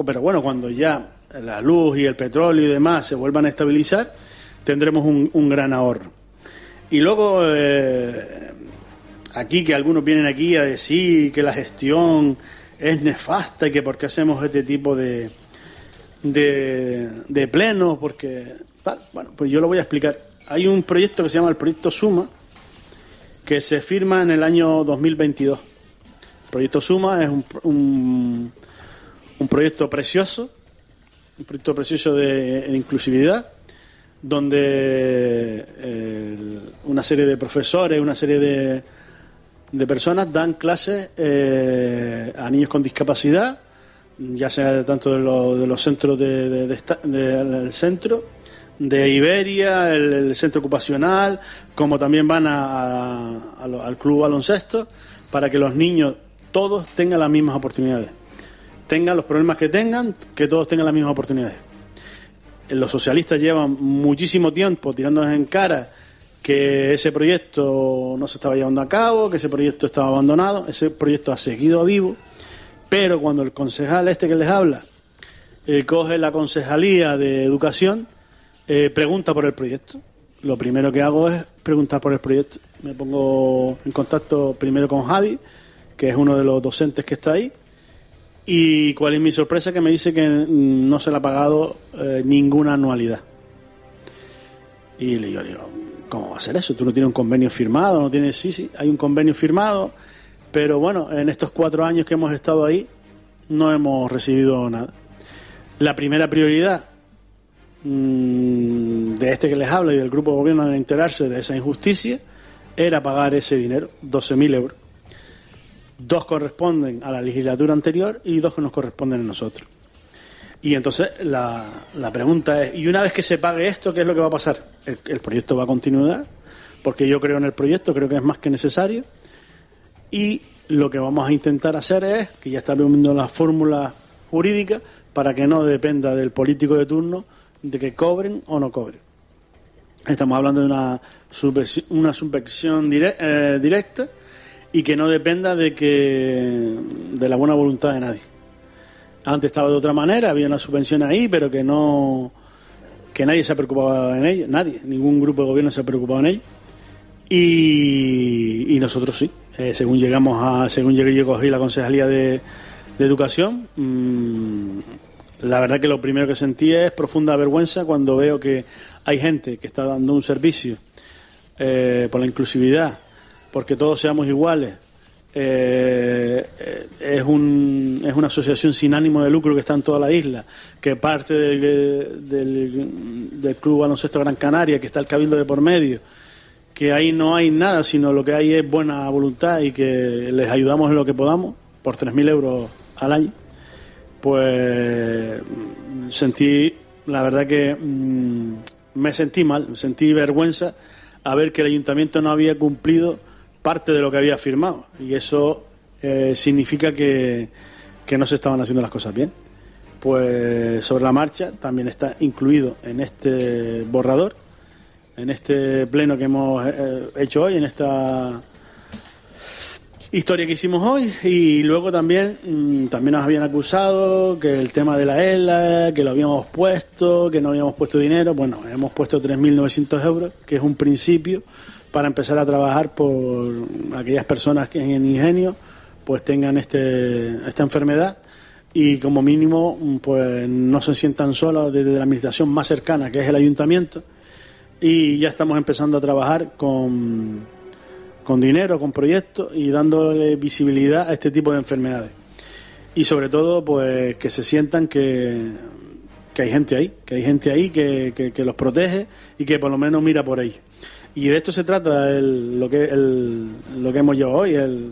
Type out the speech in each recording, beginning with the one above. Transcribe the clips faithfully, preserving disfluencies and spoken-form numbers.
pero bueno, cuando ya la luz y el petróleo y demás se vuelvan a estabilizar, tendremos un, un gran ahorro. Y luego, eh, aquí que algunos vienen aquí a decir que la gestión es nefasta y que por qué hacemos este tipo de, de, de plenos, porque tal. Bueno, pues yo lo voy a explicar. Hay un proyecto que se llama el Proyecto Suma, que se firma en el año dos mil veintidós. El Proyecto Suma es un, un, un proyecto precioso, un proyecto precioso de, de inclusividad, donde eh, una serie de profesores, una serie de, de personas dan clases eh, a niños con discapacidad, ya sea tanto de, lo, de los centros de, de, de, de, del centro, de Iberia, el, el centro ocupacional, como también van a, a, a, al club baloncesto, para que los niños todos tengan las mismas oportunidades. Tengan los problemas que tengan, que todos tengan las mismas oportunidades. Los socialistas llevan muchísimo tiempo tirándonos en cara que ese proyecto no se estaba llevando a cabo, que ese proyecto estaba abandonado. Ese proyecto ha seguido vivo, pero cuando el concejal este que les habla eh, coge la concejalía de educación, eh, pregunta por el proyecto. Lo primero que hago es preguntar por el proyecto. Me pongo en contacto primero con Javi, que es uno de los docentes que está ahí. Y cuál es mi sorpresa, que me dice que no se le ha pagado eh, ninguna anualidad. Y le digo, digo, ¿cómo va a ser eso? ¿Tú no tienes un convenio firmado? ¿No tienes? Sí, sí, hay un convenio firmado, pero bueno, en estos cuatro años que hemos estado ahí no hemos recibido nada. La primera prioridad mmm, de este que les habla y del grupo de gobierno al enterarse de esa injusticia era pagar ese dinero, doce mil euros. Dos corresponden a la legislatura anterior y dos que nos corresponden a nosotros. Y entonces la, la pregunta es, ¿y una vez que se pague esto, qué es lo que va a pasar? El, el proyecto va a continuar, porque yo creo en el proyecto, creo que es más que necesario, y lo que vamos a intentar hacer es, que ya estamos viendo la fórmula jurídica, para que no dependa del político de turno de que cobren o no cobren. Estamos hablando de una subversión, una subvención dire, eh, directa, y que no dependa de que de la buena voluntad de nadie. Antes estaba de otra manera, había una subvención ahí, pero que no que nadie se ha preocupado en ella, nadie, ningún grupo de gobierno se ha preocupado en ella. Y, y nosotros sí, eh, según llegamos a según llegué yo cogí la concejalía de, de educación, mmm, la verdad que lo primero que sentí es profunda vergüenza cuando veo que hay gente que está dando un servicio eh, por la inclusividad, porque todos seamos iguales. Eh, eh, es, un, es una asociación sin ánimo de lucro que está en toda la isla, que parte del, del, del Club Baloncesto Gran Canaria, que está el Cabildo de por medio, que ahí no hay nada, sino lo que hay es buena voluntad y que les ayudamos en lo que podamos, por tres mil euros al año. Pues sentí, la verdad que mmm, me sentí mal, me sentí vergüenza a ver que el ayuntamiento no había cumplido parte de lo que había firmado, y eso eh, significa que, que no se estaban haciendo las cosas bien. Pues sobre la marcha también está incluido en este borrador, en este pleno que hemos eh, hecho hoy, en esta historia que hicimos hoy. Y luego también mmm, también nos habían acusado que el tema de la E L A, que lo habíamos puesto, que no habíamos puesto dinero. Bueno, hemos puesto tres mil novecientos euros, que es un principio para empezar a trabajar por aquellas personas que en el ingenio pues tengan este esta enfermedad, y como mínimo pues no se sientan solos desde la administración más cercana, que es el ayuntamiento. Y ya estamos empezando a trabajar con, con dinero, con proyectos, y dándole visibilidad a este tipo de enfermedades. Y sobre todo pues que se sientan que, que hay gente ahí, que hay gente ahí que, que, que los protege y que por lo menos mira por ellos. Y de esto se trata el, lo que el, lo que hemos llevado hoy, el,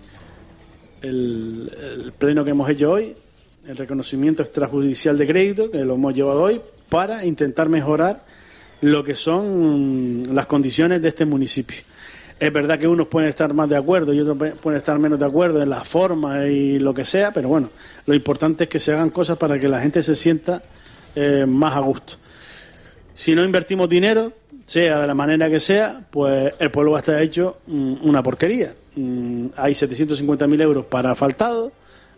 el, el pleno que hemos hecho hoy, el reconocimiento extrajudicial de crédito, que lo hemos llevado hoy para intentar mejorar lo que son las condiciones de este municipio. Es verdad que unos pueden estar más de acuerdo y otros pueden estar menos de acuerdo en las formas y lo que sea, pero bueno, lo importante es que se hagan cosas para que la gente se sienta eh, más a gusto. Si no invertimos dinero, sea de la manera que sea, pues el pueblo va a estar hecho mmm, una porquería. Mm, hay setecientos cincuenta mil euros para asfaltado,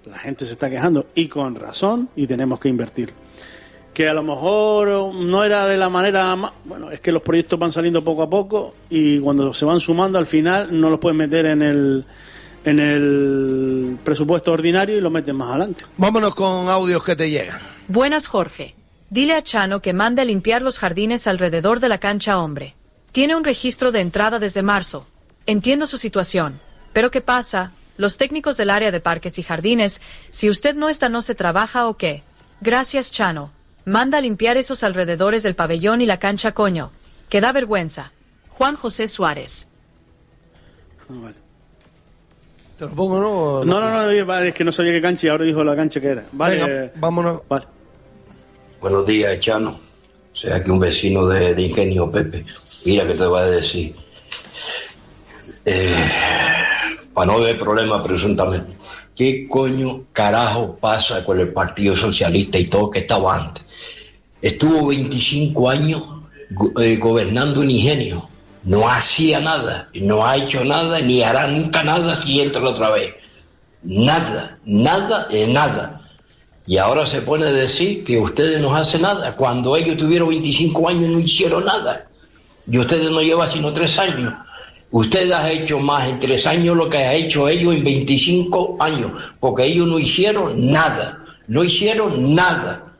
La gente se está quejando y con razón, y tenemos que invertir. Que a lo mejor no era de la manera más... Bueno, es que los proyectos van saliendo poco a poco y cuando se van sumando al final no los pueden meter en el en el presupuesto ordinario y lo meten más adelante. Vámonos con audios que te llegan. Buenas, Jorge. Dile a Chano que mande a limpiar los jardines alrededor de la cancha hombre. Tiene un registro de entrada desde marzo. Entiendo su situación. Pero ¿qué pasa? Los técnicos del área de parques y jardines, si usted no está, ¿no se trabaja o qué? Gracias, Chano. Manda a limpiar esos alrededores del pabellón y la cancha, coño. Que da vergüenza. Juan José Suárez. Ah, vale. ¿Te lo pongo, no? No, no, no, vale, es que no sabía qué cancha y ahora dijo la cancha que era. Vale, Venga, vámonos. Vale. Buenos días, Chano. Soy aquí un vecino de, de Ingenio, Pepe. Mira que te voy a decir. Eh, para no haber problema, presuntamente. ¿Qué coño carajo pasa con el Partido Socialista y todo que estaba antes? Estuvo veinticinco años go- eh, gobernando en Ingenio. No hacía nada, no ha hecho nada, ni hará nunca nada si entra otra vez. Nada, nada, eh, nada. Y ahora se pone a decir que ustedes no hacen nada, cuando ellos tuvieron veinticinco años no hicieron nada. Y ustedes no llevan sino tres años. Usted ha hecho más en tres años lo que ha hecho ellos en veinticinco años, porque ellos no hicieron nada, no hicieron nada.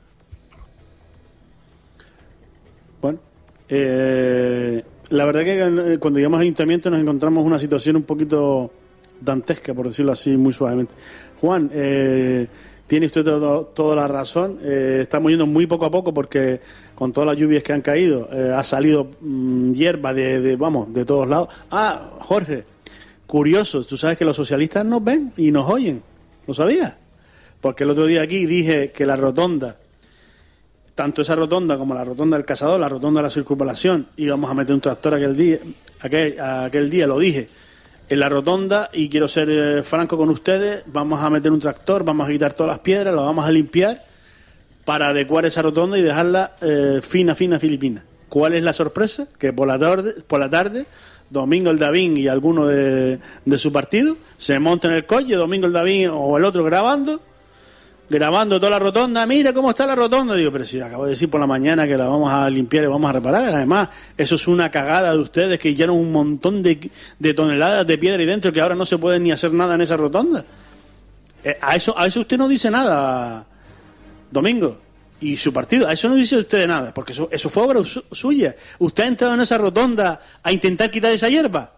Bueno, eh, la verdad que cuando llegamos al ayuntamiento nos encontramos una situación un poquito dantesca, por decirlo así, muy suavemente. Juan, eh, tiene usted todo, toda la razón. Eh, estamos yendo muy poco a poco porque con todas las lluvias que han caído eh, ha salido mmm, hierba de, de, vamos, de todos lados. Ah, Jorge, curioso, tú sabes que los socialistas nos ven y nos oyen. ¿Lo sabías? Porque el otro día aquí dije que la rotonda, tanto esa rotonda como la rotonda del Cazador, la rotonda de la circunvalación, íbamos a meter un tractor aquel día, aquel, aquel día lo dije, en la rotonda, y quiero ser eh, franco con ustedes, vamos a meter un tractor, vamos a quitar todas las piedras, lo vamos a limpiar para adecuar esa rotonda y dejarla eh, fina, fina, filipina. ¿Cuál es la sorpresa? Que por la tarde, por la tarde Domingo el Davín y alguno de, de su partido se montan en el coche, Domingo el Davín o el otro grabando, grabando toda la rotonda. Mira cómo está la rotonda. Digo, pero si acabo de decir por la mañana que la vamos a limpiar y vamos a reparar. Además, eso es una cagada de ustedes que hicieron un montón de, de toneladas de piedra y dentro que ahora no se puede ni hacer nada en esa rotonda. Eh, a eso a eso usted no dice nada, Domingo, y su partido. A eso no dice usted nada, porque eso, eso fue obra su, suya. ¿Usted ha entrado en esa rotonda a intentar quitar esa hierba?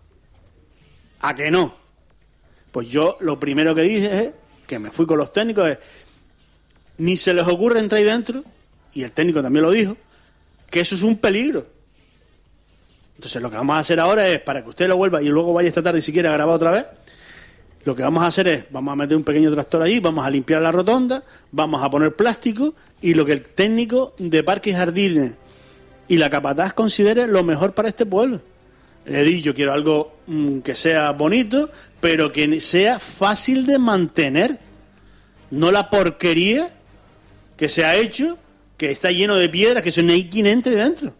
¿A que no? Pues yo lo primero que dije es que me fui con los técnicos, es, ni se les ocurre entrar ahí dentro, y el técnico también lo dijo, que eso es un peligro. Entonces lo que vamos a hacer ahora es, para que usted lo vuelva y luego vaya esta tarde y si quiere grabar otra vez, lo que vamos a hacer es, vamos a meter un pequeño tractor allí, vamos a limpiar la rotonda, vamos a poner plástico, y lo que el técnico de Parques y Jardines y la capataz considere lo mejor para este pueblo. Le he dicho, yo quiero algo mmm, que sea bonito, pero que sea fácil de mantener. No la porquería que se ha hecho, que está lleno de piedras, que eso no hay quien entre dentro.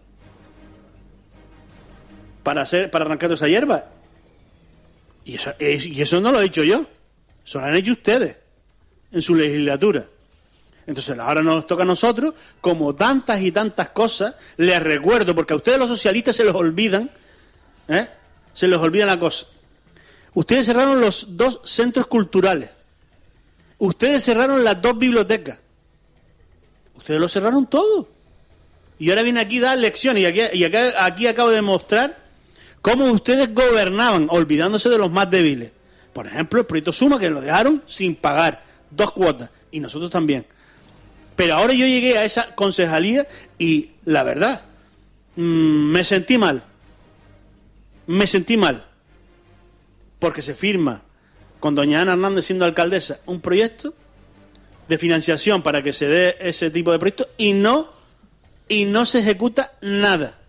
Para hacer, para arrancar toda esa hierba. Y eso, es, y eso no lo he hecho yo. Eso lo han hecho ustedes en su legislatura. Entonces ahora nos toca a nosotros, como tantas y tantas cosas, les recuerdo, porque a ustedes los socialistas se los olvidan, ¿eh? Se les olvida la cosa. Ustedes cerraron los dos centros culturales. Ustedes cerraron las dos bibliotecas. Ustedes lo cerraron todo. Y ahora viene aquí a dar lecciones. Y aquí, y aquí, aquí acabo de demostrar cómo ustedes gobernaban, olvidándose de los más débiles. Por ejemplo, el proyecto Suma, que lo dejaron sin pagar. Dos cuotas. Y nosotros también. Pero ahora yo llegué a esa concejalía y, la verdad, mmm, me sentí mal. Me sentí mal. Porque se firma con doña Ana Hernández siendo alcaldesa un proyecto de financiación para que se dé ese tipo de proyectos y no y no se ejecuta nada.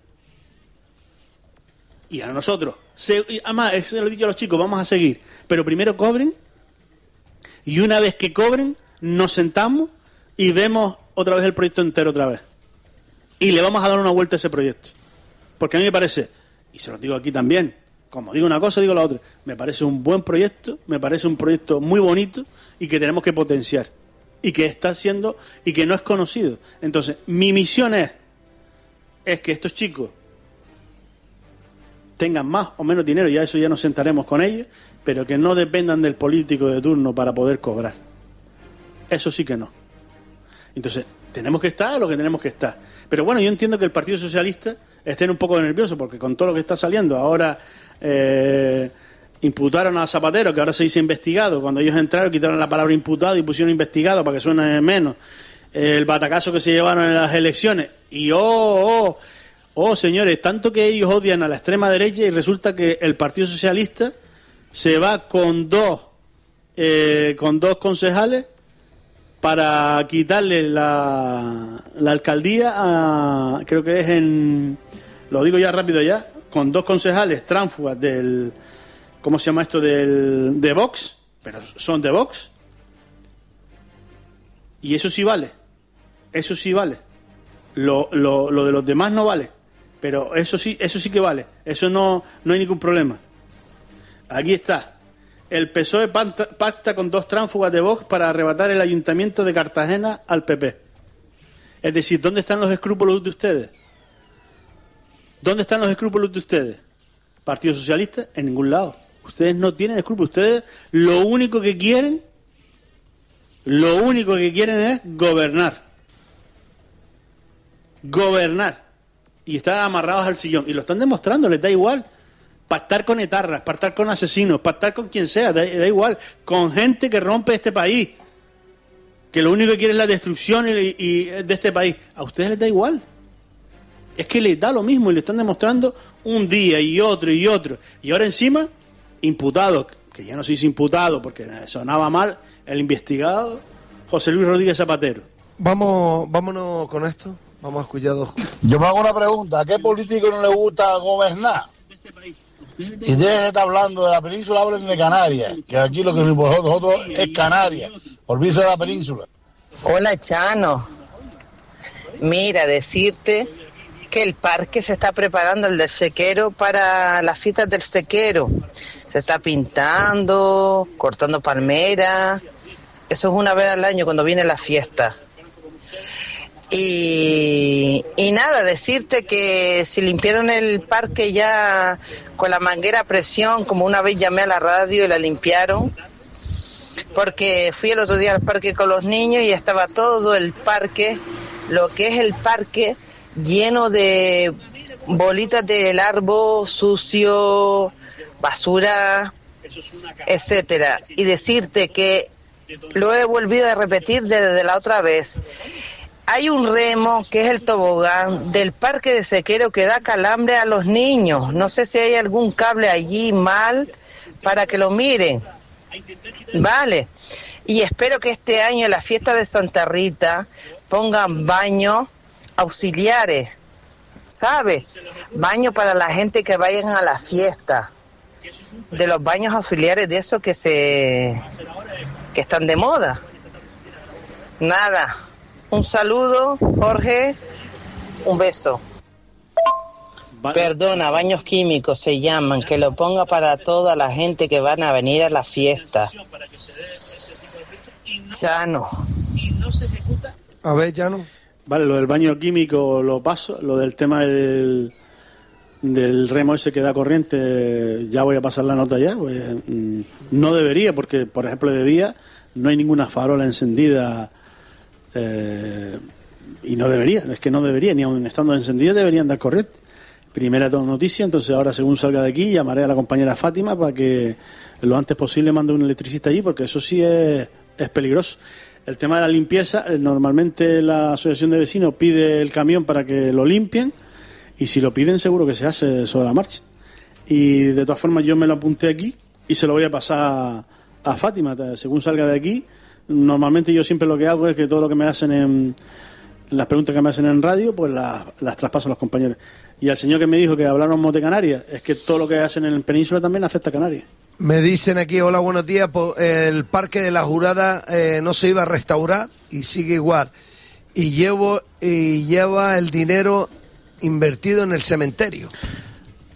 Y a nosotros, se, y además, se lo he dicho a los chicos, vamos a seguir, pero primero cobren, y una vez que cobren nos sentamos y vemos otra vez el proyecto entero otra vez y le vamos a dar una vuelta a ese proyecto, porque a mí me parece, y se lo digo aquí también, como digo una cosa, digo la otra. Me parece un buen proyecto, me parece un proyecto muy bonito y que tenemos que potenciar. Y que está siendo, y que no es conocido. Entonces, mi misión es, es que estos chicos tengan más o menos dinero, ya eso ya nos sentaremos con ellos, pero que no dependan del político de turno para poder cobrar. Eso sí que no. Entonces, tenemos que estar a lo que tenemos que estar. Pero bueno, yo entiendo que el Partido Socialista estén un poco nervioso, porque con todo lo que está saliendo, ahora eh, imputaron a Zapatero, que ahora se dice investigado, cuando ellos entraron quitaron la palabra imputado y pusieron investigado para que suene menos, el batacazo que se llevaron en las elecciones, y oh, oh, oh, señores, tanto que ellos odian a la extrema derecha y resulta que el Partido Socialista se va con dos, eh, con dos concejales para quitarle la, la alcaldía a, creo que es en, lo digo ya rápido ya, con dos concejales tránsfugas del, ¿cómo se llama esto? Del, de Vox, pero son de Vox, y eso sí vale, eso sí vale, lo, lo, lo de los demás no vale, pero eso sí, eso sí que vale, eso no, no hay ningún problema. Aquí está. El P S O E pacta con dos tránsfugas de Vox para arrebatar el ayuntamiento de Cartagena al P P. Es decir, ¿dónde están los escrúpulos de ustedes? ¿Dónde están los escrúpulos de ustedes? Partido Socialista, en ningún lado. Ustedes no tienen escrúpulos. Ustedes lo único que quieren, lo único que quieren es gobernar. Gobernar. Y están amarrados al sillón. Y lo están demostrando, les da igual. Pactar con etarras, pactar con asesinos, pactar con quien sea, da, da igual, con gente que rompe este país, que lo único que quiere es la destrucción y, y de este país. A ustedes les da igual. Es que les da lo mismo y le están demostrando un día y otro y otro. Y ahora encima, imputado, que ya no se dice imputado porque sonaba mal, el investigado José Luis Rodríguez Zapatero. Vamos, vámonos con esto. Vamos a escuchar dos. Yo me hago una pregunta. ¿A qué político no le gusta gobernar? Y deje de estar hablando de la península, hablen de Canarias, que aquí lo que nosotros es Canarias, olvídese de la península. Hola, Chano. Mira, decirte que el parque se está preparando, el del sequero, para las fiestas del sequero. Se está pintando, cortando palmeras. Eso es una vez al año cuando viene la fiesta. Y, y nada, decirte que si limpiaron el parque ya con la manguera a presión, como una vez llamé a la radio y la limpiaron, porque fui el otro día al parque con los niños y estaba todo el parque, lo que es el parque, lleno de bolitas de larvo, sucio, basura, etcétera. Y decirte que lo he volvido a repetir desde la otra vez. Hay un remo, que es el tobogán, del parque de Sequero que da calambre a los niños. No sé si hay algún cable allí mal para que lo miren. Vale. Y espero que este año en la fiesta de Santa Rita pongan baños auxiliares, ¿sabes? Baños para la gente que vayan a la fiesta. De los baños auxiliares de esos que se... que están de moda. Nada. Un saludo, Jorge, un beso. Vale. Perdona, baños químicos se llaman, que lo ponga para toda la gente que van a venir a la fiesta. Chano. A ver, Chano. Vale, lo del baño químico lo paso, lo del tema del, del remo ese que da corriente, ya voy a pasar la nota ya. Pues, no debería, porque, por ejemplo, de día no hay ninguna farola encendida. Eh, y no debería, es que no debería, ni aun estando encendido deberían dar corriente. Primera noticia, entonces ahora según salga de aquí llamaré a la compañera Fátima para que lo antes posible mande un electricista allí, porque eso sí es, es peligroso. El tema de la limpieza, normalmente la asociación de vecinos pide el camión para que lo limpien, y si lo piden seguro que se hace sobre la marcha. Y de todas formas yo me lo apunté aquí y se lo voy a pasar a Fátima según salga de aquí. Normalmente yo siempre lo que hago es que todo lo que me hacen en las preguntas que me hacen en radio, pues las, las traspaso a los compañeros. Y al señor que me dijo que habláramos de Canarias, es que todo lo que hacen en el Península también afecta a Canarias. Me dicen aquí, hola, buenos días, el Parque de la Jurada eh, no se iba a restaurar y sigue igual. Y, llevo, y lleva el dinero invertido en el cementerio.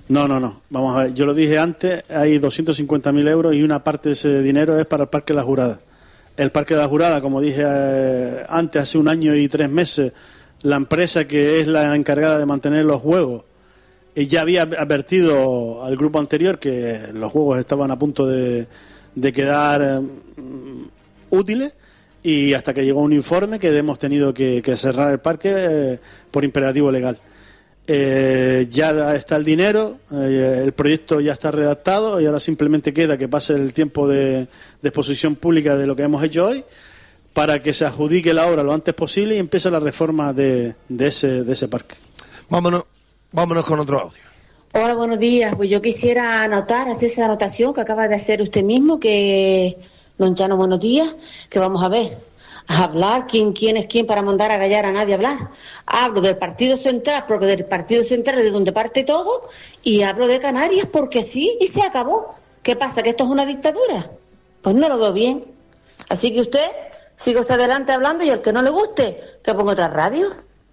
No, no, no. Vamos a ver. Yo lo dije antes, hay doscientos cincuenta mil euros y una parte de ese dinero es para el Parque de la Jurada. El Parque de la Jurada, como dije eh, antes, hace un año y tres meses, la empresa que es la encargada de mantener los juegos eh, ya había advertido al grupo anterior que los juegos estaban a punto de, de quedar eh, útiles, y hasta que llegó un informe que hemos tenido que, que cerrar el parque eh, por imperativo legal. Eh, ya está el dinero, eh, el proyecto ya está redactado y ahora simplemente queda que pase el tiempo de, de exposición pública de lo que hemos hecho hoy para que se adjudique la obra lo antes posible y empiece la reforma de, de, ese, de ese parque. Vámonos, vámonos con otro audio. Hola, buenos días. Pues yo quisiera anotar, hacer esa anotación que acaba de hacer usted mismo, que don Chano, buenos días, que vamos a ver. A hablar quién quién es quién para mandar a callar a nadie a hablar. Hablo del Partido Central porque del Partido Central es de donde parte todo, y hablo de Canarias porque sí, y se acabó. ¿Qué pasa? ¿Que esto es una dictadura? Pues no lo veo bien. Así que usted siga usted adelante hablando, y el que no le guste que ponga otra radio.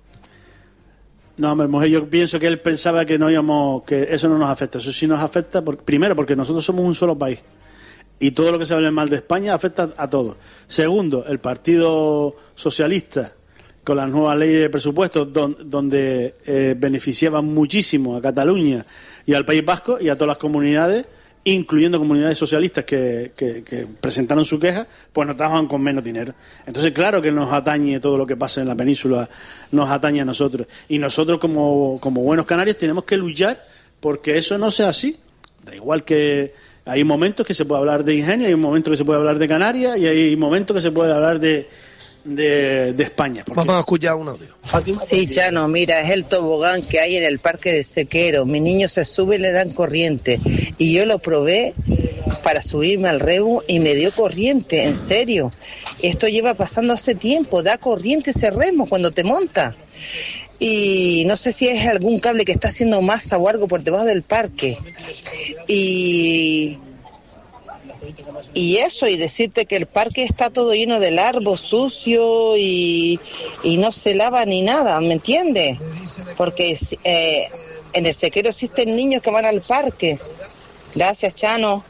No, hombre, mujer, yo pienso que él pensaba que no íbamos, que eso no nos afecta. Eso sí nos afecta, por, primero porque nosotros somos un solo país. Y todo lo que se hable mal de España afecta a todos. Segundo, el Partido Socialista, con las nuevas leyes de presupuestos, don, donde eh, beneficiaban muchísimo a Cataluña y al País Vasco y a todas las comunidades, incluyendo comunidades socialistas que, que, que presentaron su queja, pues nos trabajan con menos dinero. Entonces, claro que nos atañe todo lo que pasa en la península, nos atañe a nosotros. Y nosotros, como, como buenos canarios, tenemos que luchar porque eso no sea así. Da igual que... Hay momentos que se puede hablar de Ingenio, hay momentos que se puede hablar de Canarias y hay momentos que se puede hablar de, de, de España. Vamos a escuchar un audio. Sí, Chano, mira, es el tobogán que hay en el Parque de Sequero. Mi niño se sube y le dan corriente. Y yo lo probé para subirme al remo y me dio corriente, en serio. Esto lleva pasando hace tiempo, da corriente ese remo cuando te monta. Y no sé si es algún cable que está haciendo masa o algo por debajo del parque. Y, y eso, y decirte que el parque está todo lleno de larvo, sucio, y, y no se lava ni nada, ¿me entiendes? Porque eh, en el Sequero existen niños que van al parque. Gracias, Chano.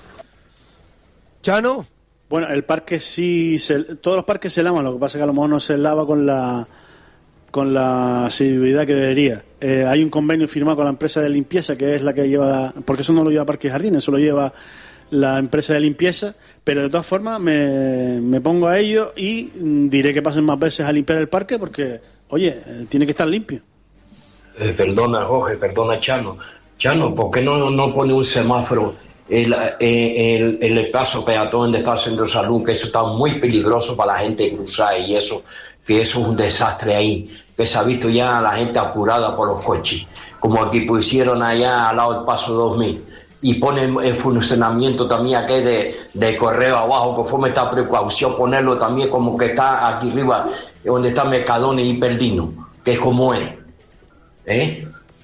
¿Chano? Bueno, el parque sí, se, todos los parques se lavan, lo que pasa es que a lo mejor no se lava con la... con la asiduidad que debería. Eh, hay un convenio firmado con la empresa de limpieza, que es la que lleva, porque eso no lo lleva Parques y Jardines, eso lo lleva la empresa de limpieza, pero de todas formas me, me pongo a ello y diré que pasen más veces a limpiar el parque porque, oye, eh, tiene que estar limpio. Eh, perdona, Jorge, perdona, Chano. Chano, ¿por qué no, no pone un semáforo en el, el, el paso peatón donde está el centro de salud, que eso está muy peligroso para la gente cruzar y eso, que eso es un desastre ahí, que se ha visto ya la gente apurada por los coches, como aquí pusieron allá al lado del paso dos mil, y ponen en funcionamiento también aquí de, de correo abajo, conforme está precaución ponerlo también como que está aquí arriba, donde está Mercadona y Perdino, que es como es, ¿eh?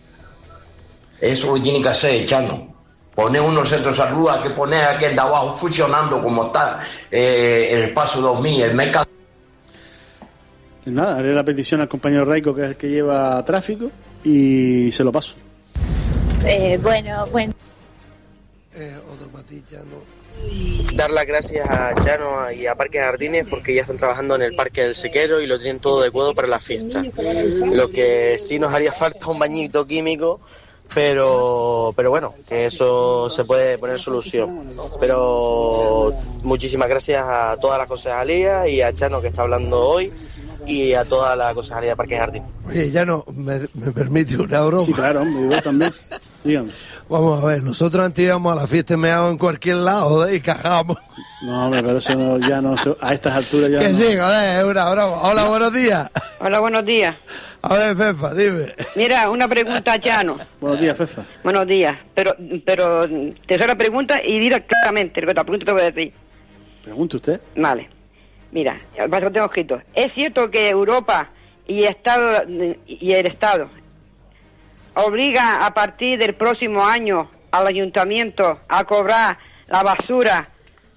Eso lo tiene que hacer, Chano. Poner unos centros de salud, hay que poner aquel de abajo funcionando como está eh, el paso dos mil, el mercado. Nada, haré la petición al compañero Raico, que es el que lleva tráfico, y se lo paso. Eh, bueno, bueno. Eh, otro patilla, no. Dar las gracias a Chano y a Parques Jardines porque ya están trabajando en el Parque del Sequero y lo tienen todo adecuado para la fiesta. Lo que sí nos haría falta un bañito químico, pero pero bueno, que eso se puede poner solución. Pero muchísimas gracias a toda la concejalía y a Chano, que está hablando hoy, y a toda la concejalía de Parques Jardines. Oye, ya no, ¿me, me permite una broma? Sí, claro, hombre, yo también. Dígame. Vamos a ver, nosotros antes íbamos a la fiesta y meábamos en cualquier lado, ¿eh? Y cagamos. No, hombre, pero eso no, ya no, a estas alturas ya que no. sí, joder, es una broma. Hola, buenos días. Hola, buenos días. A ver, Fefa, dime. Mira, una pregunta a Chano. Buenos días, Fefa. Buenos días, pero pero te hago la pregunta y dila claramente, lo que te pregunto te voy a decir. ¿Pregunta usted? Vale. Mira, el paso tengo escrito. ¿Es cierto que Europa y Estado y el Estado obliga a partir del próximo año al ayuntamiento a cobrar la basura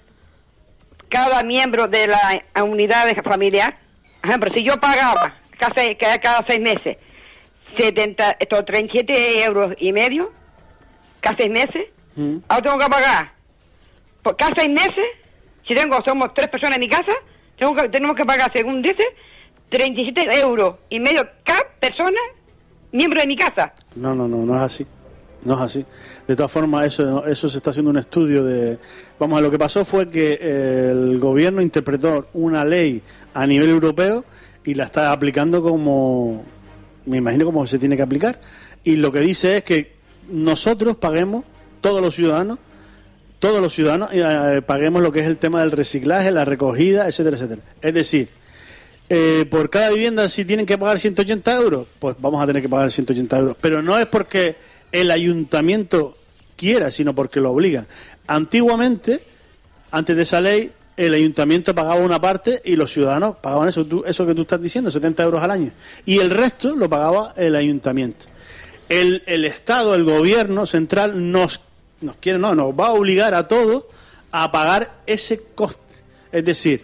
cada miembro de la unidad familiar? Por ejemplo, si yo pagaba cada, cada seis meses setenta, estos treinta y siete euros y medio, cada seis meses. Mm. Ahora tengo que pagar por cada seis meses. Si tengo, somos tres personas en mi casa, tengo que, tenemos que pagar, según dice, treinta y siete euros y medio cada persona miembro de mi casa. No, no, no, no es así. No es así. De todas formas, eso eso se está haciendo un estudio de... Vamos, a lo que pasó fue que el gobierno interpretó una ley a nivel europeo y la está aplicando como... Me imagino como se tiene que aplicar. Y lo que dice es que nosotros paguemos, todos los ciudadanos, todos los ciudadanos eh, paguemos lo que es el tema del reciclaje, la recogida, etcétera, etcétera. Es decir, eh, por cada vivienda, si tienen que pagar ciento ochenta euros, pues vamos a tener que pagar ciento ochenta euros. Pero no es porque el ayuntamiento quiera, sino porque lo obligan. Antiguamente, antes de esa ley, el ayuntamiento pagaba una parte y los ciudadanos pagaban eso, tú, eso que tú estás diciendo, setenta euros al año. Y el resto lo pagaba el ayuntamiento. El, el Estado, el gobierno central nos, nos quiere, no, nos va a obligar a todos a pagar ese coste. Es decir,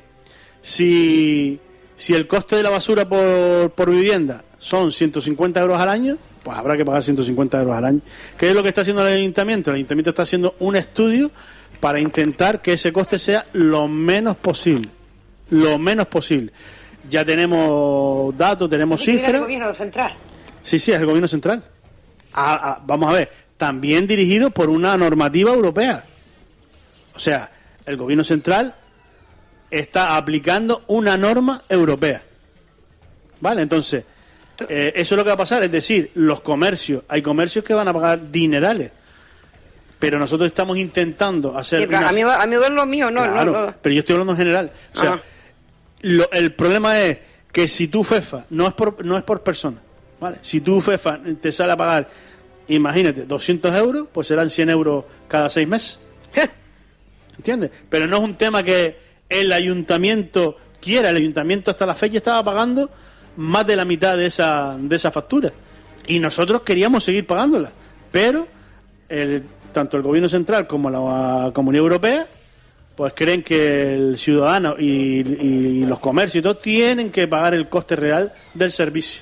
si, si el coste de la basura por, por vivienda son ciento cincuenta euros al año, pues habrá que pagar ciento cincuenta euros al año. ¿Qué es lo que está haciendo el ayuntamiento? El ayuntamiento está haciendo un estudio para intentar que ese coste sea lo menos posible. Lo menos posible. Ya tenemos datos, tenemos cifras. ¿Es el gobierno central? Sí, sí, es el gobierno central. A, a, vamos a ver, también dirigido por una normativa europea. O sea, el gobierno central está aplicando una norma europea. ¿Vale? Entonces... Eh, eso es lo que va a pasar, es decir, los comercios, hay comercios que van a pagar dinerales, pero nosotros estamos intentando hacer... Sí, claro, unas... a, mí, a mí es lo mío, no, claro, no, no. Pero yo estoy hablando en general. O sea, lo, el problema es que si tú, FEFA, no es por, no es por persona, ¿vale? Si tú, FEFA, te sale a pagar, imagínate, doscientos euros, pues serán cien euros cada seis meses. ¿Entiendes? Pero no es un tema que el ayuntamiento quiera, el ayuntamiento hasta la fecha estaba pagando más de la mitad de esa de esa factura y nosotros queríamos seguir pagándola, pero el, tanto el gobierno central como la Comunidad Europea pues creen que el ciudadano y, y los comercios y todo tienen que pagar el coste real del servicio.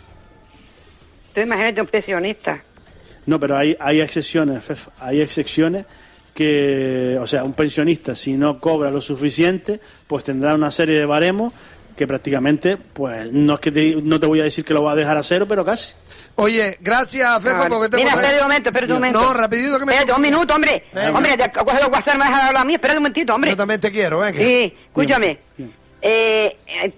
Tú imagínate un pensionista. No, pero hay hay excepciones, Fefa, hay excepciones que, o sea, un pensionista si no cobra lo suficiente pues tendrá una serie de baremos que prácticamente, pues, no es que te, no te voy a decir que lo va a dejar a cero, pero casi. Oye, gracias, Fefa, porque te... Mira, espera un momento, espera un momento. No, rapidito que me... Espérate un minuto, hombre. Venga. Hombre, te coges los WhatsApp, me vas a hablar a mí, espérate un momentito, hombre. Yo también te quiero, venga. Sí, escúchame. Bien. Eh,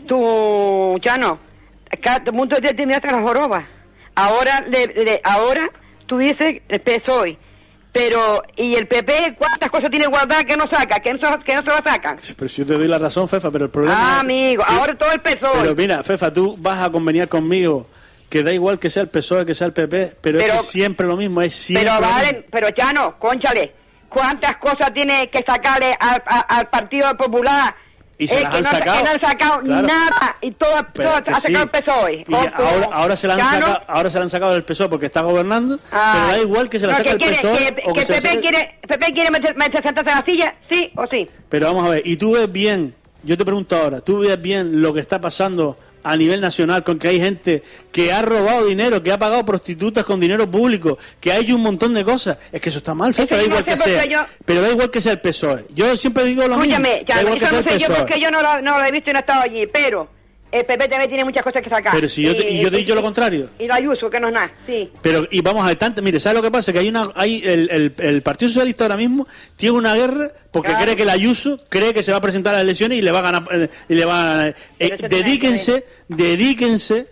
tú, Chano, cada mundo te terminaste las jorobas. Ahora, le, le, ahora tú dices el P S O E. Pero, ¿y el P P cuántas cosas tiene guardadas que no saca? Que no, que no se la sacan. Pero si yo te doy la razón, Fefa, pero el problema Ah, es... amigo, ahora todo el P S O E. Pero mira, Fefa, tú vas a conveniar conmigo que da igual que sea el P S O E, que sea el P P, pero, Pero- es que siempre lo mismo, es siempre Pero lo vale, mismo. pero Chano, cónchale, ¿cuántas cosas tiene que sacarle al, a- al Partido Popular? Y se Eh, las que han no, sacado. que no han sacado Claro. nada y todo, Pero todo que ha sacado sí. el P S O E. Y O- ahora, ahora, se la han Chano, sacado, ahora se la han sacado del P S O E porque está gobernando, ay, pero da igual que se la no, saque el que quiere- P S O E que, o que, que se la Pepe saque... quiere, Pepe quiere meter, meter sentarse en la silla, sí o sí. Pero vamos a ver, y tú ves bien, yo te pregunto ahora, tú ves bien lo que está pasando a nivel nacional con que hay gente que ha robado dinero, que ha pagado prostitutas con dinero público, que ha hecho un montón de cosas. Es que eso está mal, Fefa, Eso da yo igual no que sé por sea. qué yo- Pero da igual que sea el P S O E. Yo siempre digo lo mismo. Escúchame, Da Chano, igual que eso sea no el sé yo P S O E. porque yo no lo, no lo he visto y no he estado allí, pero el Pepe también tiene muchas cosas que sacar. Pero si yo te- y yo te he dicho lo contrario. Y lo Ayuso, que no es nada, sí. Pero, y vamos a ver, tanto, mire, ¿sabes lo que pasa? Que hay una, hay el, el, el Partido Socialista ahora mismo tiene una guerra porque Claro. cree que el Ayuso cree que se va a presentar a las elecciones y le va a ganar, eh, y le va a ganar. Eh, Pero eso tiene dedíquense, dedíquense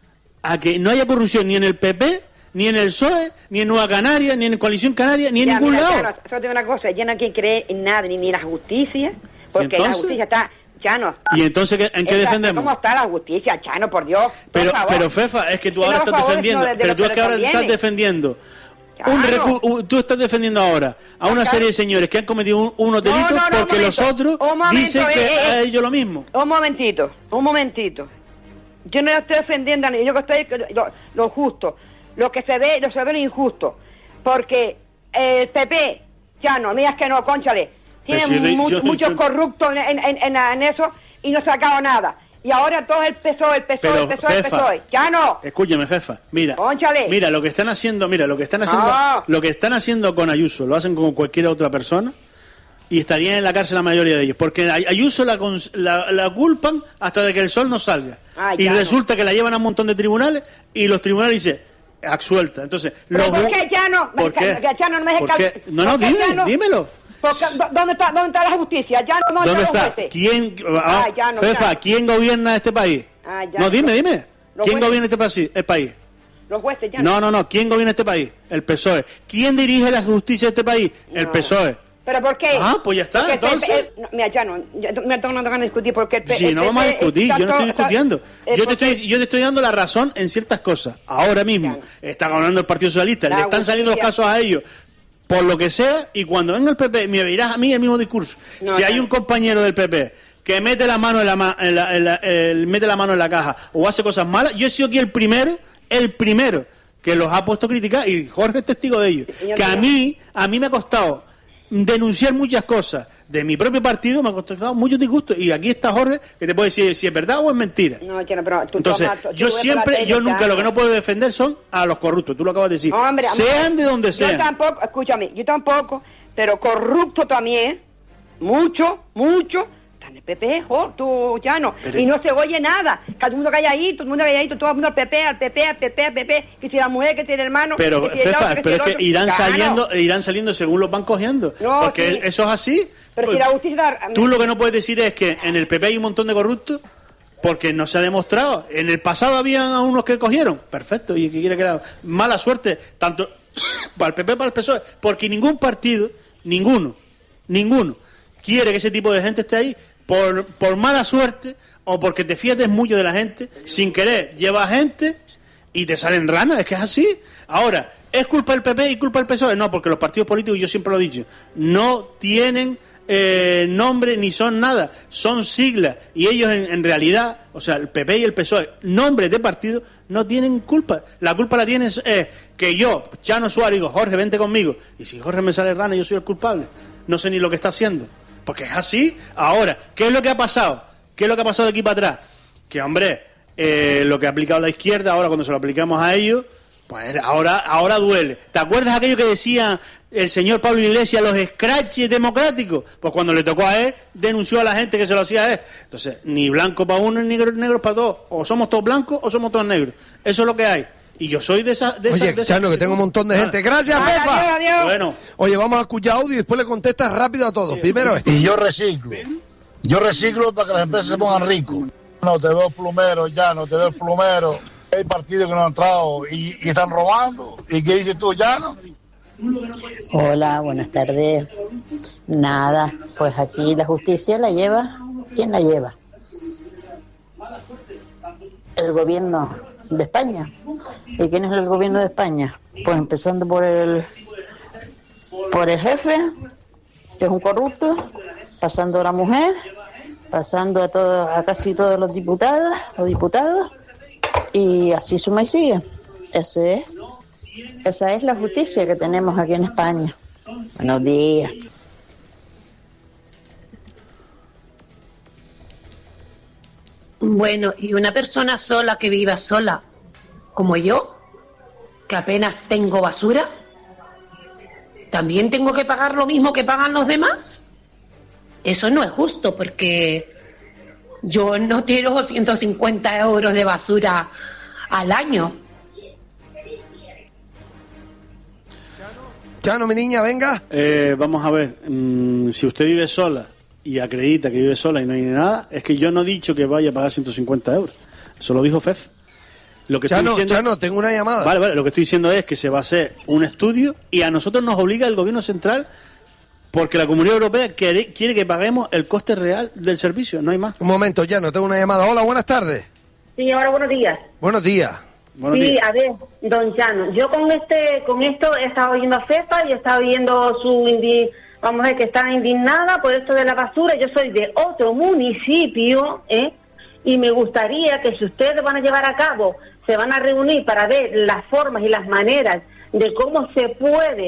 a que no haya corrupción ni en el P P, ni en el P S O E, ni en Nueva Canaria, ni en Coalición Canaria, ni en Ya, ningún mira, lado. Chano, solo te digo una cosa, yo no quiero creer en nada, ni, ni en la justicia, porque la entonces? justicia está, Chano. ¿Y entonces qué- en qué Está- defendemos? ¿Cómo está la justicia, Chano, por Dios? Por Pero, favor. pero Fefa, es que tú Que ahora no, estás por favor, defendiendo, no, de- de pero lo tú es que que ahora conviene. estás defendiendo un Claro. recu- un- tú estás defendiendo ahora a una Acá- serie de señores que han cometido un- unos No, delitos no, no, un porque los momento, otros un momento, dicen eh, que eh, a eh. ellos lo mismo. Un momentito, un momentito. Yo no estoy defendiendo a nadie, yo que estoy lo, lo justo, lo que se ve, lo se ve lo injusto, porque el P P, ya no, miras que no, cónchale, tiene Pero si yo te- mu- yo- muchos yo- corruptos en, en, en, en eso y no ha sacado nada. Y ahora todo el P S O E, el P S O E, Pero, el P S O E, el P S O E. Fefa, Ya no. Escúchame, Fefa, mira. Cónchale. Mira, lo que están haciendo, mira, lo que están haciendo, Ah. lo que están haciendo con Ayuso, lo hacen con cualquier otra persona y estarían en la cárcel la mayoría de ellos, porque a Ayuso la, cons- la, la culpan hasta de que el sol no salga. Ah, y ya resulta que la llevan a un montón de tribunales y los tribunales dicen, absuelta. Entonces, ¿Pero los por ju- qué ya no? ¿Por qué? Ya, ya no, no me dejes ¿Por qué? cal- No, no, ¿por qué dime, ya no? dímelo. Porque, ¿dó- ¿dónde, está, ¿Dónde está la justicia? Ya no, ¿Dónde están los está? jueces. ¿Quién, Ah, ya no, Fefa, ya. ¿quién gobierna este país? Ah, ya no, no. dime, dime. Los ¿Quién jueces. gobierna este país? El país. Los jueces ya No, no, no. ¿Quién gobierna este país? El P S O E. ¿Quién dirige la justicia de este país? El No. P S O E. ¿Pero por qué? Ah, pues ya está, Porque el entonces. P P, no, mira, ya no, ya, me tengo no tengo ganas de discutir porque el P- Sí, el no P P vamos a discutir, está yo no estoy todo- discutiendo. eh, Yo te porque- estoy, yo te estoy dando la razón en ciertas cosas. Ahora mismo está ganando el Partido Socialista, La le están saliendo los justicia. casos a ellos por lo que sea, y cuando venga el P P, me verás a mí el mismo discurso. No, si ya hay no. un compañero del P P que mete la mano en la, ma- en la- en la- el- mete la mano en la caja o hace cosas malas, yo he sido aquí el primero, el primero que los ha puesto a criticar, y Jorge es testigo de ello, Señor, que a señor. mí, a mí me ha costado denunciar muchas cosas de mi propio partido, me ha costado mucho disgusto, y aquí está Jorge que te puede decir si es verdad o es mentira. No, ya no, pero tú Entonces, tomas- tú yo ves por la siempre, tele, yo ya nunca no. lo que no puedo defender son a los corruptos, tú lo acabas de decir, Hombre, sean hombre, de donde Yo sean. tampoco, escúchame, yo tampoco, pero corrupto también, mucho, mucho. Está en el P P, jo, tú ya no. Pero- Y no se oye nada. Todo el mundo calladito, todo el mundo calladito, todo el mundo al P P, al P P, al P P, al P P, que si la mujer, que si el hermano. Pero, que si el Fefa, otro, que si pero el es que otro. irán Ya no. saliendo, irán saliendo según los van cogiendo. No, porque sí. eso es así. Pero Pues, si la justicia da- tú lo que no puedes decir es que en el P P hay un montón de corruptos porque no se ha demostrado. En el pasado habían a unos que cogieron. Perfecto. ¿Y qué quiere que haga? Mala suerte, tanto para el P P como para el P S O E. Porque ningún partido, ninguno, ninguno, quiere que ese tipo de gente esté ahí por, por mala suerte o porque te fíates mucho de la gente. Sin querer, lleva gente y te salen ranas. Es que es así. Ahora, ¿es culpa del P P y culpa del P S O E? No, porque los partidos políticos, yo siempre lo he dicho, no tienen eh, nombre ni son nada, son siglas, y ellos en, en realidad, o sea, el P P y el P S O E, nombres de partido, no tienen culpa. La culpa la tienes es que yo, Chano Suárez, digo, Jorge, vente conmigo, y si Jorge me sale rana, yo soy el culpable. No sé ni lo que está haciendo, porque es así. Ahora, ¿qué es lo que ha pasado? ¿Qué es lo que ha pasado de aquí para atrás? Que, hombre, eh, lo que ha aplicado la izquierda, ahora cuando se lo aplicamos a ellos, pues ahora, ahora duele. ¿Te acuerdas aquello que decía el señor Pablo Iglesias, los scratches democráticos? Pues cuando le tocó a él, denunció a la gente que se lo hacía a él. Entonces, ni blanco para uno, ni negro, negro para todos. O somos todos blancos o somos todos negros. Eso es lo que hay. Y yo soy de esa... De Oye, esa, de esa- Chano, que tengo un montón de gente. Gracias, Adiós, Fefa. adiós. Bueno, Oye, vamos a escuchar audio y después le contestas rápido a todos. Primero este. Y yo reciclo. Yo reciclo para que las empresas se pongan ricos. No te veo plumero, ya no te veo plumero. Hay partidos que no han entrado y, y están robando. ¿Y qué dices tú, Llano? Hola, buenas tardes. Nada, pues aquí la justicia la lleva. ¿Quién la lleva? El gobierno de España. ¿Y quién es el gobierno de España? Pues empezando por el por el jefe, que es un corrupto, pasando a la mujer, pasando a todo, a casi todos los diputados, los diputados, y así suma y sigue. Ese es, esa es la justicia que tenemos aquí en España. Buenos días. Bueno, y una persona sola que viva sola, como yo, que apenas tengo basura, ¿también tengo que pagar lo mismo que pagan los demás? Eso no es justo, porque yo no tiro ciento cincuenta euros de basura al año. Chano, mi niña, venga. eh, vamos a ver. mm, si usted vive sola y acredita que vive sola y no hay nada, es que yo no he dicho que vaya a pagar ciento cincuenta euros. Eso lo dijo Fef. Lo que Chano, estoy diciendo... Chano, tengo una llamada. Vale, vale, lo que estoy diciendo es que se va a hacer un estudio y a nosotros nos obliga el gobierno central porque la Comunidad Europea quiere, quiere que paguemos el coste real del servicio, no hay más. Un momento, Chano, tengo una llamada. Hola, buenas tardes. Sí, ahora buenos días. Buenos días. Buenos sí, días. a ver, don Llano, yo con este, con esto he estado oyendo a Fefa y he estado viendo su indi, vamos a ver que está indignada por esto de la basura. Yo soy de otro municipio, ¿eh? Y me gustaría que si ustedes van a llevar a cabo, se van a reunir para ver las formas y las maneras de cómo se puede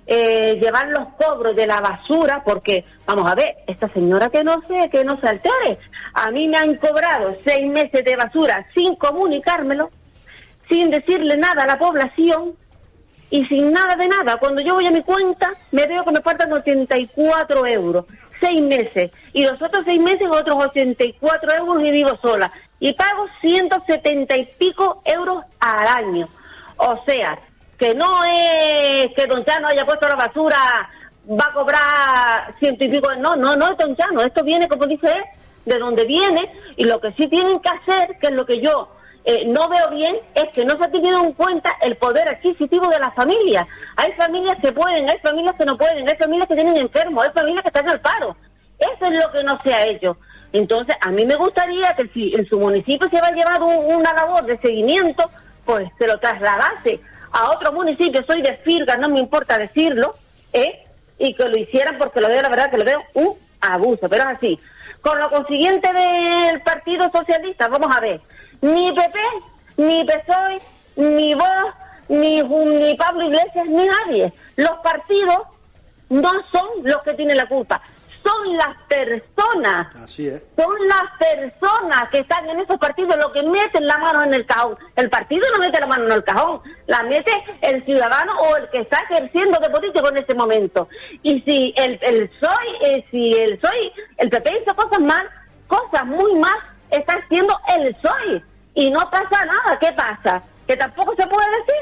eh, llevar los cobros de la basura, porque, vamos a ver, esta señora que no sé, que no se altere, a mí me han cobrado seis meses de basura sin comunicármelo, sin decirle nada a la población y sin nada de nada. Cuando yo voy a mi cuenta, me veo que me faltan ochenta y cuatro euros, seis meses, y los otros seis meses otros ochenta y cuatro euros y vivo sola, y pago ciento setenta y pico euros al año. O sea, que no es que Don Chano haya puesto la basura, va a cobrar ciento y pico, no, no, no es Don Chano, esto viene, como dice él, de donde viene, y lo que sí tienen que hacer, que es lo que yo eh, no veo bien, es que no se ha tenido en cuenta el poder adquisitivo de las familias. Hay familias que pueden, hay familias que no pueden, hay familias que tienen enfermos, hay familias que están al paro. Eso es lo que no se ha hecho. Entonces, a mí me gustaría que si en su municipio se va a llevar un, una labor de seguimiento, pues se lo trasladase a otro municipio. Soy de Firga, no me importa decirlo, ¿eh? Y que lo hicieran, porque lo veo, la verdad que lo veo un abuso, pero es así. Con lo consiguiente del Partido Socialista, vamos a ver, ni P P, ni P S O E, ni Vox, ni, ni Pablo Iglesias, ni nadie. Los partidos no son los que tienen la culpa, son las personas. Así es. Son las personas que están en esos partidos los que meten la mano en el cajón. El partido no mete la mano en el cajón, la mete el ciudadano o el que está ejerciendo de político en ese momento. Y si el, el P S O E, eh, si el P S O E, el P P hizo cosas mal, cosas muy mal, está haciendo el P S O E. Y no pasa nada. ¿Qué pasa? ¿Que tampoco se puede decir?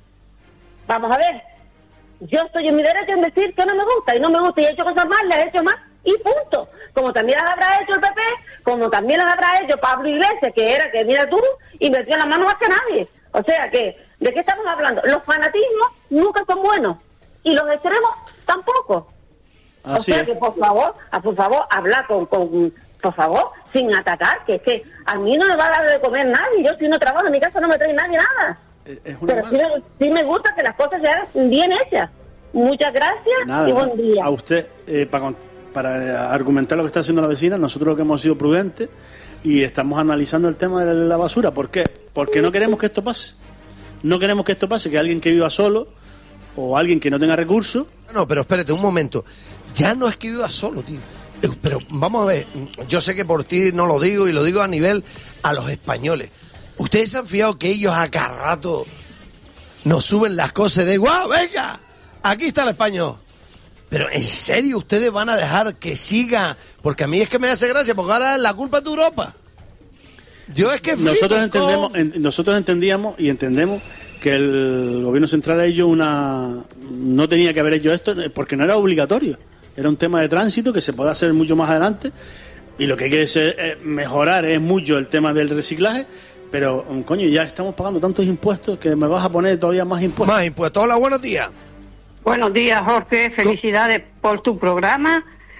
Vamos a ver. Yo estoy en mi derecho en decir que no me gusta, y no me gusta, y he hecho cosas mal, las he hecho mal, y punto. Como también las habrá hecho el P P, como también las habrá hecho Pablo Iglesias, que era que mira tú, y metió en la mano más que nadie. O sea que, ¿de qué estamos hablando? Los fanatismos nunca son buenos, y los extremos tampoco. Así o sea es. que, por favor, a, por favor, habla con, con, por favor, sin atacar, que es que a mí no me va a dar de comer nadie, yo si no trabajo en mi casa no me trae nadie nada. Es una Pero sí me, sí me gusta que las cosas se hagan bien hechas. Muchas gracias Nada, y buen día. A usted, eh, para, para argumentar lo que está haciendo la vecina, nosotros lo que hemos sido prudentes y estamos analizando el tema de la basura. ¿Por qué? Porque no queremos que esto pase. No queremos que esto pase, que alguien que viva solo o alguien que no tenga recursos... No, pero espérate un momento. Ya no es que viva solo, tío. Pero vamos a ver, yo sé que por ti no lo digo y lo digo a nivel a los españoles. ¿Ustedes se han fijado que ellos a cada rato nos suben las cosas de ¡guau, venga! Aquí está el español. Pero ¿en serio ustedes van a dejar que siga? Porque a mí es que me hace gracia, porque ahora la culpa es de Europa. Yo es que nosotros entendemos, en, nosotros entendíamos y entendemos que el gobierno central ha hecho una... no tenía que haber hecho esto porque no era obligatorio. Era un tema de tránsito que se puede hacer mucho más adelante y lo que hay que ser, eh, mejorar es mucho el tema del reciclaje. Pero, coño, ya estamos pagando tantos impuestos que me vas a poner todavía más impuestos. Más impuestos. Hola, buenos días. Buenos días, Jorge. Felicidades por tu programa,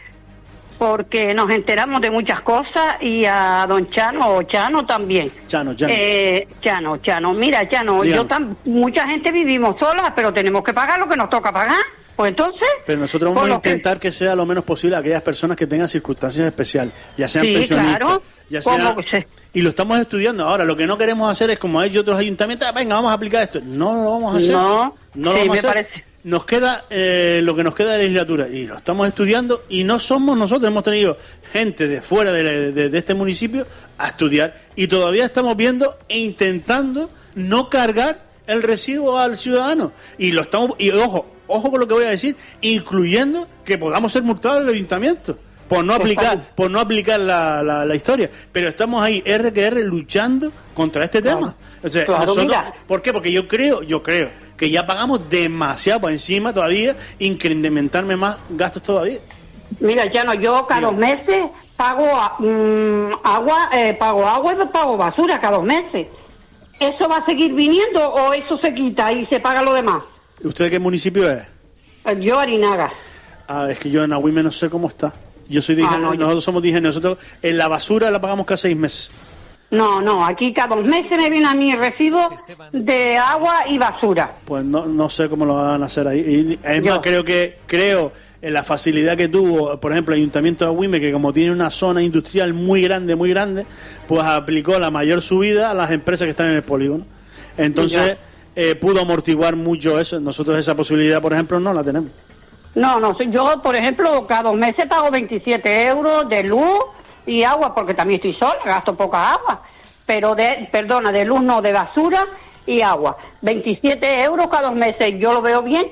porque nos enteramos de muchas cosas, y a don Chano, o Chano también. Chano, Chano. Eh, Chano, Chano. Mira, Chano, Dígame. yo tam mucha gente vivimos solas, pero tenemos que pagar lo que nos toca pagar. Pues entonces... Pero nosotros vamos por a lo que- intentar que... sea lo menos posible a aquellas personas que tengan circunstancias especiales, ya sean Sí, pensionistas, claro. ya Como sean... que se- Y lo estamos estudiando. Ahora, lo que no queremos hacer es, como hay otros ayuntamientos, "Ah, venga, vamos a aplicar esto". No lo vamos a hacer. No, No lo sí, vamos a me hacer. parece. Nos queda eh, lo que nos queda de legislatura, y lo estamos estudiando, y no somos nosotros, hemos tenido gente de fuera de, de- de este municipio a estudiar, y todavía estamos viendo e intentando no cargar el recibo al ciudadano. Y lo estamos, y ojo, ojo con lo que voy a decir, incluyendo que podamos ser multados del ayuntamiento por no aplicar, por no aplicar la, la, la historia. Pero estamos ahí, R que R, luchando contra este tema. O sea, Claro, nosotros, mira. ¿por qué? Porque yo creo, yo creo que ya pagamos demasiado por encima todavía, incrementarme más gastos todavía. Mira, Chano, yo cada dos meses pago a- mm, agua, eh, pago agua y pago basura cada dos meses. ¿Eso va a seguir viniendo o eso se quita y se paga lo demás? ¿Usted qué municipio es? Eh, Yo, Arinaga. Ah, es que yo en Agüime no sé cómo está. Yo soy de Ah, Ige- no, yo- nosotros somos de Ige- nosotros en la basura la pagamos cada seis meses. No, no, aquí cada dos meses me viene a mí recibo de agua y basura. Pues no, no sé cómo lo van a hacer ahí. Y es Yo. más, creo que creo en la facilidad que tuvo, por ejemplo, el Ayuntamiento de Agüime, que como tiene una zona industrial muy grande, muy grande, pues aplicó la mayor subida a las empresas que están en el polígono. Entonces, eh, pudo amortiguar mucho eso. Nosotros esa posibilidad, por ejemplo, no la tenemos. No, no, yo, por ejemplo, cada dos meses pago veintisiete euros de luz y agua, porque también estoy sola, gasto poca agua. Pero, de, perdona, de luz no, de basura y agua. veintisiete euros cada dos meses, yo lo veo bien.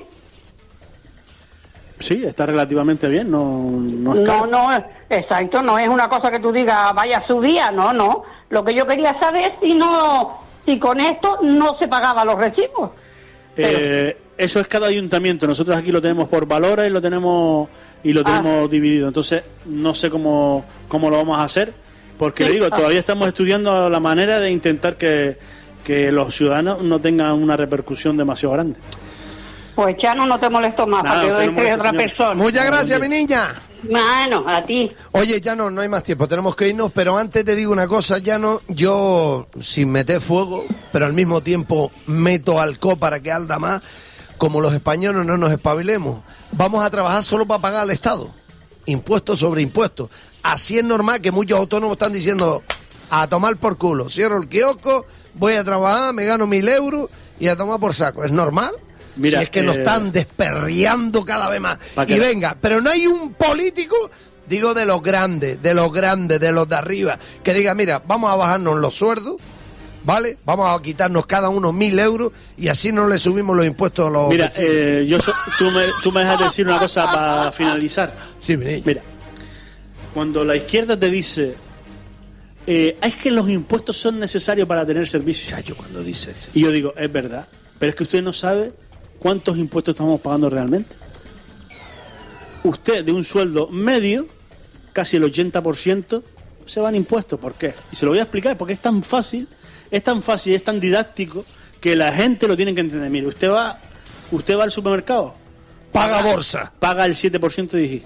Sí, está relativamente bien, no, no es caro. No, no, exacto, no es una cosa que tú digas, vaya su día, no, no. Lo que yo quería saber si no, si con esto no se pagaban los recibos. Eh, eso es cada ayuntamiento. Nosotros aquí lo tenemos por valores y lo tenemos y lo tenemos ah. dividido. Entonces no sé cómo, cómo lo vamos a hacer, porque sí, le digo, todavía estamos estudiando la manera de intentar que, que los ciudadanos no tengan una repercusión demasiado grande. Pues Chano, no te molesto más, Nada, para que no entre otra señor. persona. Muchas gracias, mi niña. Bueno, a ti. Oye, Llano, no hay más tiempo, tenemos que irnos, pero antes te digo una cosa, Llano, yo sin meter fuego, pero al mismo tiempo meto alcohol para que alda más, como los españoles no nos espabilemos, vamos a trabajar solo para pagar al Estado, impuestos sobre impuestos. Así es normal que muchos autónomos están diciendo, a tomar por culo, cierro el kiosco, voy a trabajar, me gano mil euros y a tomar por saco. ¿Es normal? Mira, si es que eh, nos están desperriando cada vez más. Y venga, pero no hay un político, digo de los grandes, de los grandes, de los de arriba, que diga, mira, vamos a bajarnos los sueldos, ¿vale? Vamos a quitarnos cada uno mil euros y así no le subimos los impuestos a los Mira, eh, yo so, tú, me, tú me dejas decir una cosa para finalizar. Sí, mira. Mira, cuando la izquierda te dice, eh, es que los impuestos son necesarios para tener servicios. Chacho, cuando dice eso. Y yo digo, es verdad, pero es que usted no sabe ¿cuántos impuestos estamos pagando realmente? Usted, de un sueldo medio, casi el ochenta por ciento, se van impuestos. ¿Por qué? Y se lo voy a explicar, porque es tan fácil, es tan fácil, es tan didáctico, que la gente lo tiene que entender. Mire, usted va usted va al supermercado, paga bolsa, paga el siete por ciento de I G I.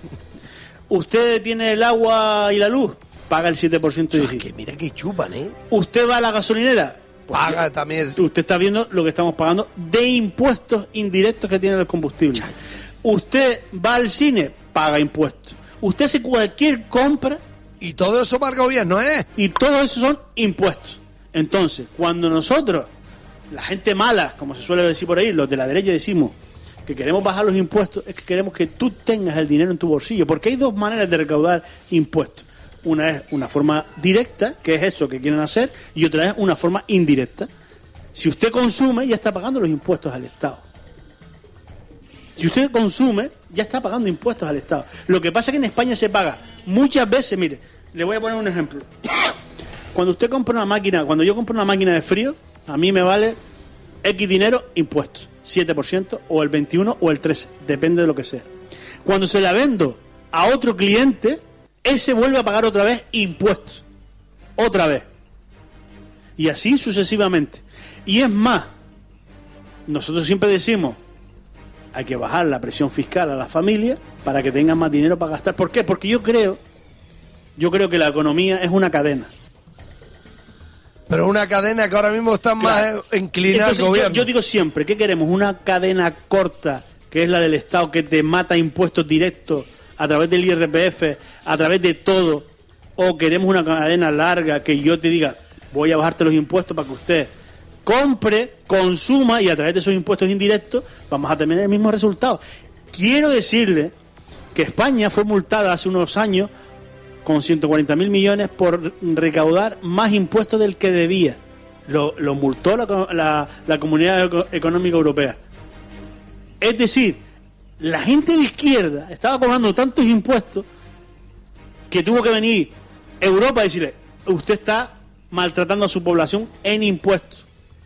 Usted tiene el agua y la luz, paga el siete por ciento de I G I. Que mira que chupan, ¿eh? Usted va a la gasolinera, paga también. Usted está viendo lo que estamos pagando de impuestos indirectos que tiene el combustible. Chay. Usted va al cine, paga impuestos. Usted hace cualquier compra y todo eso para el gobierno, ¿eh? Y todo eso son impuestos. Entonces, cuando nosotros, la gente mala, como se suele decir por ahí, los de la derecha decimos que queremos bajar los impuestos, es que queremos que tú tengas el dinero en tu bolsillo, porque hay dos maneras de recaudar impuestos. Una es una forma directa, que es eso que quieren hacer, y otra es una forma indirecta. Si usted consume, ya está pagando los impuestos al Estado. Si usted consume, ya está pagando impuestos al Estado. Lo que pasa es que en España se paga muchas veces, mire, le voy a poner un ejemplo. Cuando usted compra una máquina, cuando yo compro una máquina de frío, a mí me vale X dinero, impuestos, siete por ciento, o el veintiuno o el trece, depende de lo que sea. Cuando se la vendo a otro cliente, ese vuelve a pagar otra vez impuestos. Otra vez. Y así sucesivamente. Y es más, nosotros siempre decimos, hay que bajar la presión fiscal a las familias para que tengan más dinero para gastar. ¿Por qué? Porque yo creo, yo creo que la economía es una cadena. Pero una cadena que ahora mismo está claro. más inclinada al gobierno. Yo, yo digo siempre, ¿qué queremos? Una cadena corta, que es la del Estado, que te mata impuestos directos a través del I R P F, a través de todo, o queremos una cadena larga que yo te diga, voy a bajarte los impuestos para que usted compre, consuma, y a través de esos impuestos indirectos vamos a tener el mismo resultado. Quiero decirle que España fue multada hace unos años con ciento cuarenta mil millones por recaudar más impuestos del que debía. Lo, lo multó la, la, la Comunidad Económica Europea. Es decir, la gente de izquierda estaba cobrando tantos impuestos que tuvo que venir Europa a decirle, usted está maltratando a su población en impuestos.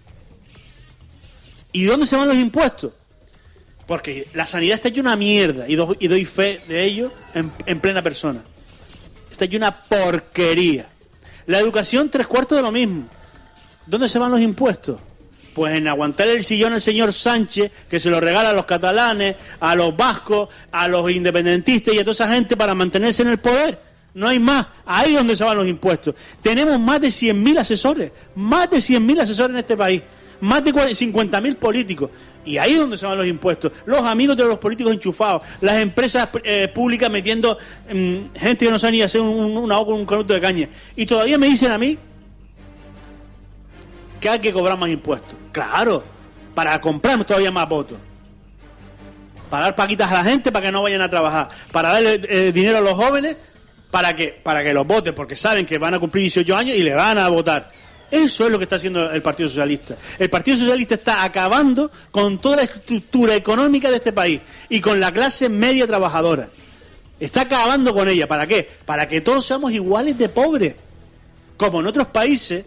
¿Y dónde se van los impuestos? Porque la sanidad está hecha una mierda, y, do, y doy fe de ello en, en plena persona. Está hecha una porquería. La educación, tres cuartos de lo mismo. ¿Dónde se van los impuestos? Pues en aguantar el sillón al señor Sánchez, que se lo regala a los catalanes, a los vascos, a los independentistas y a toda esa gente para mantenerse en el poder. No hay más. Ahí es donde se van los impuestos. Tenemos más de cien mil asesores. Más de cien mil asesores en este país. Más de cincuenta mil políticos. Y ahí es donde se van los impuestos. Los amigos de los políticos enchufados. Las empresas eh, públicas metiendo um, gente que no sabe ni hacer un, un, una O con un canuto de caña. Y todavía me dicen a mí que hay que cobrar más impuestos. Claro, para comprar todavía más votos. Para dar paquitas a la gente para que no vayan a trabajar. Para darle eh, dinero a los jóvenes para que, para que los voten, porque saben que van a cumplir dieciocho años y le van a votar. Eso es lo que está haciendo el Partido Socialista. El Partido Socialista está acabando con toda la estructura económica de este país y con la clase media trabajadora. Está acabando con ella. ¿Para qué? Para que todos seamos iguales de pobres. Como en otros países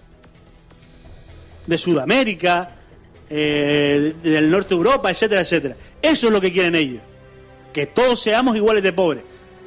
de Sudamérica, eh, del norte de Europa, etcétera, etcétera. Eso es lo que quieren ellos. Que todos seamos iguales de pobres.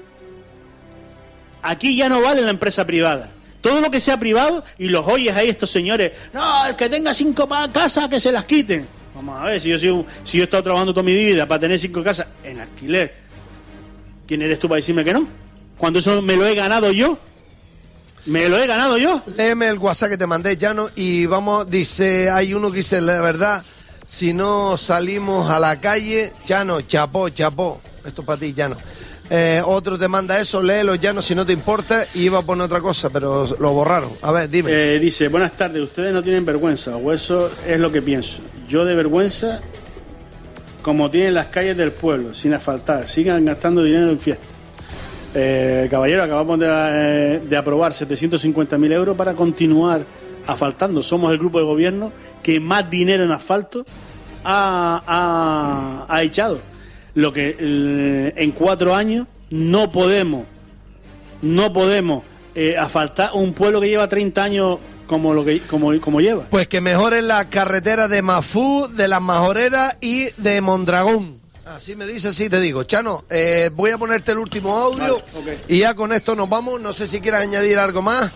Aquí ya no vale la empresa privada. Todo lo que sea privado, y los oyes ahí estos señores, no, el que tenga cinco casas que se las quiten. Vamos a ver, si yo, soy un, si yo he estado trabajando toda mi vida para tener cinco casas en alquiler, ¿quién eres tú para decirme que no? Cuando eso me lo he ganado yo. Me lo he ganado yo. Léeme el WhatsApp que te mandé, Llano, y vamos, dice, hay uno que dice, la verdad, si no salimos a la calle, Llano, chapó, chapó. Esto para ti, Llano. Eh, otro te manda eso, léelo, Llano, si no te importa, y iba a poner otra cosa, pero lo borraron. A ver, dime. Eh, dice, buenas tardes, ustedes no tienen vergüenza, o eso es lo que pienso. Yo de vergüenza, como tienen las calles del pueblo, sin asfaltar, sigan gastando dinero en fiestas. Eh, caballero, acabamos de, eh, de aprobar setecientos cincuenta mil euros para continuar asfaltando. Somos el grupo de gobierno que más dinero en asfalto ha, ha, ha echado. Lo que eh, en cuatro años no podemos, no podemos eh, asfaltar un pueblo que lleva treinta años como lo que como, como lleva. Pues que mejoren las carreteras de Mafú, de Las Majoreras y de Mondragón. Así me dice, así te digo. Chano, eh, voy a ponerte el último audio, vale, okay. Y ya con esto nos vamos. No sé si quieres añadir algo más.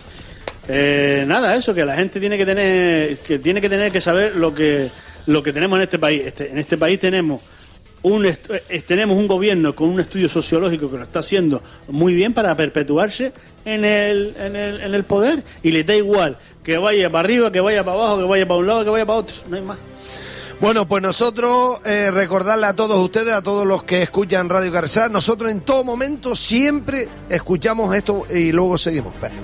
Eh, nada, eso, que la gente tiene que tener que tiene que tener que saber lo que lo que tenemos en este país. Este, en este país tenemos un est- tenemos un gobierno con un estudio sociológico que lo está haciendo muy bien para perpetuarse en el en el en el poder, y le da igual que vaya para arriba, que vaya para abajo, que vaya para un lado, que vaya para otro, no hay más. Bueno, pues nosotros eh, recordarle a todos ustedes, a todos los que escuchan Radio Carrizal, nosotros en todo momento siempre escuchamos esto y luego seguimos. Espera.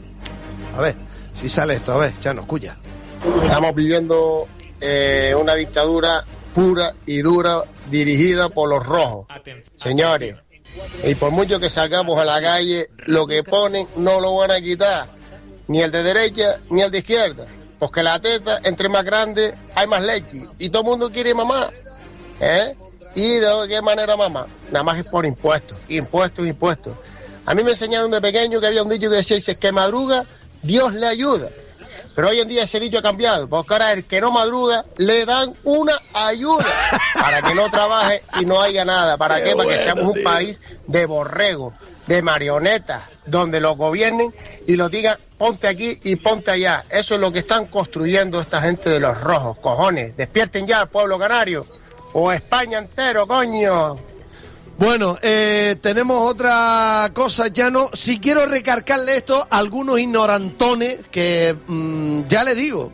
A ver, si sale esto, a ver, Chano, escucha. Estamos viviendo eh, una dictadura pura y dura dirigida por los rojos. Señores, y por mucho que salgamos a la calle, lo que ponen no lo van a quitar, ni el de derecha ni el de izquierda. Porque la teta, entre más grande, hay más leche. Y todo el mundo quiere mamá. ¿Eh? ¿Y de qué manera mamá? Nada más es por impuestos. Impuestos, impuestos. A mí me enseñaron de pequeño que había un dicho que decía, dice, que madruga, Dios le ayuda. Pero hoy en día ese dicho ha cambiado. Porque ahora el que no madruga, le dan una ayuda. Para que no trabaje y no haya nada. ¿Para qué? qué? Para bueno, que seamos tío. un país de borregos, de marionetas, donde los gobiernen y los digan, ponte aquí y ponte allá. Eso es lo que están construyendo esta gente de los rojos, cojones. Despierten ya al pueblo canario, o España entero, coño. Bueno, eh, tenemos otra cosa, Llano. Si quiero recargarle esto a algunos ignorantones que mmm, ya le digo,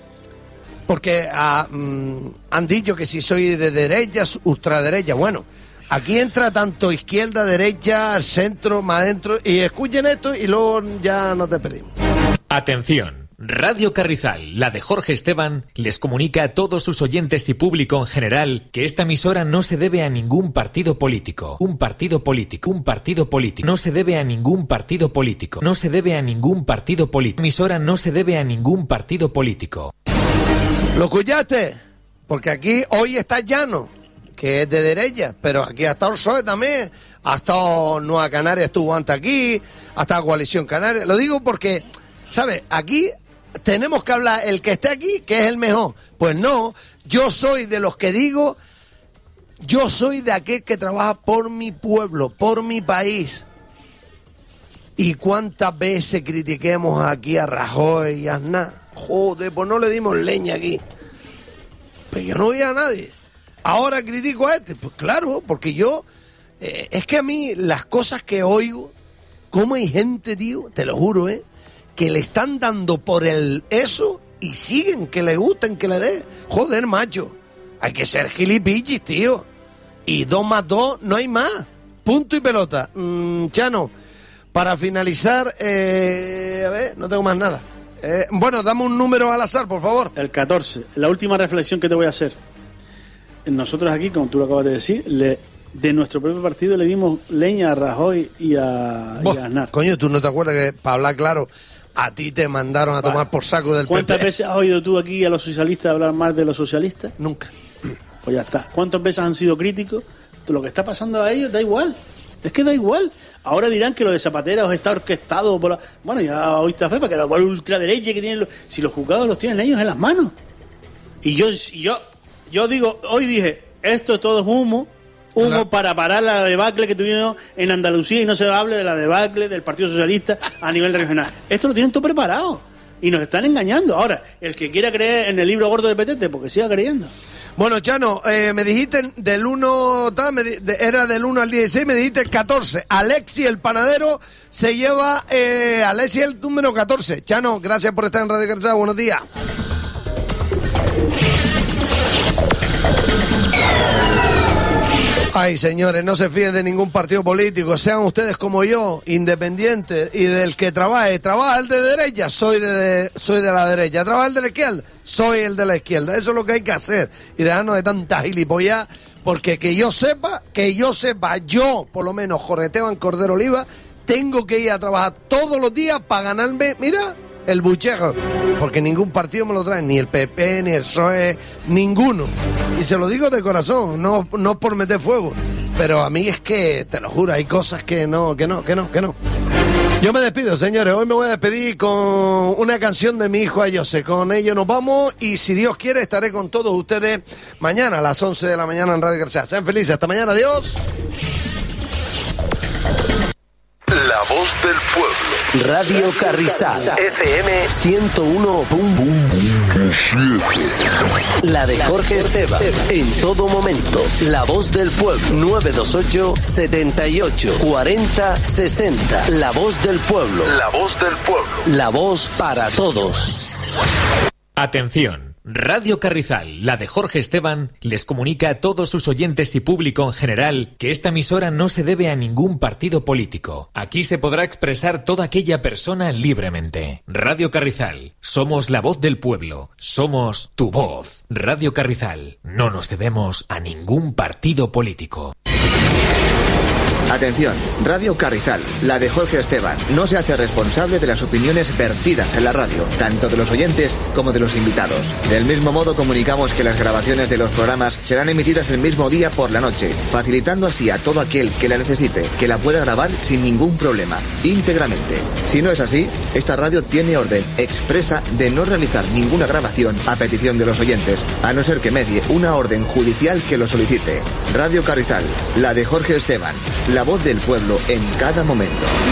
porque ah, mmm, han dicho que si soy de derecha, ultraderecha. Bueno, aquí entra tanto izquierda, derecha, centro, más adentro. Y escuchen esto y luego ya nos despedimos. Atención. Radio Carrizal, la de Jorge Esteban, les comunica a todos sus oyentes y público en general que esta emisora no se debe a ningún partido político. Un partido político, un partido político. No se debe a ningún partido político. No se debe a ningún partido político. Emisora no se debe a ningún partido político. ¿Lo escuchaste? Porque aquí hoy está Llano, que es de derecha, pero aquí ha estado el P S O E también, ha estado Nueva Canaria, estuvo antes aquí, ha estado Coalición Canaria. Lo digo porque, ¿sabes? Aquí tenemos que hablar el que esté aquí, que es el mejor. Pues no, yo soy de los que digo, yo soy de aquel que trabaja por mi pueblo, por mi país. Y cuántas veces critiquemos aquí a Rajoy y a Aznar. Joder, pues no le dimos leña aquí. Pero yo no oía a nadie. Ahora critico a este. Pues claro, porque yo, eh, es que a mí las cosas que oigo, cómo hay gente, tío, te lo juro, eh, que le están dando por el eso y siguen, que le gustan, que le dé. Joder, macho, hay que ser gilipichis, tío. Y dos más dos no hay más. Punto y pelota. Mm, Chano, para finalizar, eh, a ver, no tengo más nada. Eh, bueno, dame un número al azar, por favor. El catorce. La última reflexión que te voy a hacer. Nosotros aquí, como tú lo acabas de decir, le, de nuestro propio partido le dimos leña a Rajoy y a, y a Aznar. Coño, ¿tú no te acuerdas que, para hablar claro, a ti te mandaron a tomar por saco del P P? ¿Cuántas veces has oído tú aquí a los socialistas hablar más de los socialistas? Nunca. Pues ya está. ¿Cuántas veces han sido críticos? Lo que está pasando a ellos da igual. Es que da igual. Ahora dirán que lo de Zapatera os está orquestado por la... Bueno, ya oíste a Fefa que la ultraderecha que tienen los... Si los juzgados los tienen ellos en las manos. Y yo, y yo, yo digo, hoy dije, esto todo es humo, humo Hola. para parar la debacle que tuvimos en Andalucía y no se hable de la debacle del Partido Socialista a nivel regional. Esto lo tienen todo preparado y nos están engañando. Ahora, el que quiera creer en el libro gordo de Petete, porque siga creyendo. Bueno, Chano, eh, me dijiste del uno, me di, de, era del uno al dieciséis, me dijiste el catorce. Alexi, el panadero, se lleva, eh, Alexi, el número catorce. Chano, gracias por estar en Radio Carrizal, buenos días. Ay, señores, no se fíen de ningún partido político, sean ustedes como yo, independientes, y del que trabaje, trabaja el de derecha, soy de, de soy de la derecha, trabaja el de la izquierda, soy el de la izquierda, eso es lo que hay que hacer, y dejarnos de tanta gilipollas, porque que yo sepa, que yo sepa, yo, por lo menos, Jorge Esteban Cordero Oliva, tengo que ir a trabajar todos los días para ganarme, mira, el buchejo, porque ningún partido me lo trae, ni el P P, ni el P S O E, ninguno. Y se lo digo de corazón, no, no por meter fuego, pero a mí es que, te lo juro, hay cosas que no, que no, que no, que no. Yo me despido, señores, hoy me voy a despedir con una canción de mi hijo Ayose, con ello nos vamos y si Dios quiere estaré con todos ustedes mañana a las once de la mañana en Radio Carrizal. Sean felices, hasta mañana, adiós. La voz del pueblo. Radio Carrizal. F M ciento uno punto siete. La de Jorge Esteban. En todo momento. La voz del pueblo. nueve dos ocho, setenta y ocho, cuarenta, sesenta. La voz del pueblo. La voz del pueblo. La voz para todos. Atención. Radio Carrizal, la de Jorge Esteban, les comunica a todos sus oyentes y público en general que esta emisora no se debe a ningún partido político. Aquí se podrá expresar toda aquella persona libremente. Radio Carrizal, somos la voz del pueblo, somos tu voz. Radio Carrizal, no nos debemos a ningún partido político. Atención, Radio Carrizal, la de Jorge Esteban, no se hace responsable de las opiniones vertidas en la radio, tanto de los oyentes como de los invitados. Del mismo modo comunicamos que las grabaciones de los programas serán emitidas el mismo día por la noche, facilitando así a todo aquel que la necesite, que la pueda grabar sin ningún problema, íntegramente. Si no es así, esta radio tiene orden expresa de no realizar ninguna grabación a petición de los oyentes, a no ser que medie una orden judicial que lo solicite. Radio Carrizal, la de Jorge Esteban, la voz del pueblo en cada momento.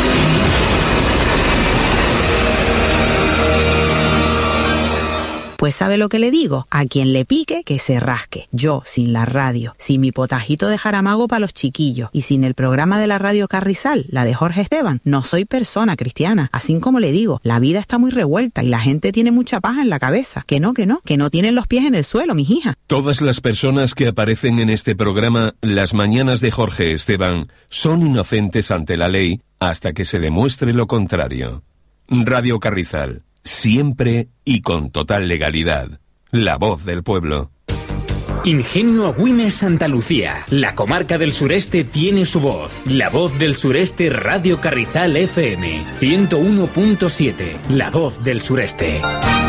Pues sabe lo que le digo, a quien le pique que se rasque. Yo, sin la radio, sin mi potajito de jaramago para los chiquillos y sin el programa de la Radio Carrizal, la de Jorge Esteban, no soy persona cristiana. Así como le digo, la vida está muy revuelta y la gente tiene mucha paja en la cabeza. Que no, que no, que no tienen los pies en el suelo, mis hijas. Todas las personas que aparecen en este programa, Las Mañanas de Jorge Esteban, son inocentes ante la ley hasta que se demuestre lo contrario. Radio Carrizal. Siempre y con total legalidad. La voz del pueblo. Ingenio Agüines Santa Lucía. La comarca del sureste tiene su voz. La voz del sureste Radio Carrizal F M ciento uno punto siete. La voz del sureste.